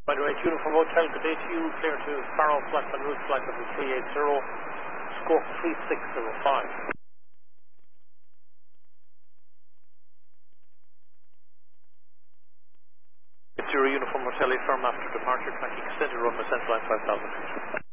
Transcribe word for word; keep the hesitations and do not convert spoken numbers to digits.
By the way, Uniform Hotel, good day to you. Clear to Sparrow Flight and Route Flight level three eight zero, stroke three six zero five. It's your Uniform Hotel, firm after departure, tracking extended runway central line five thousand feet.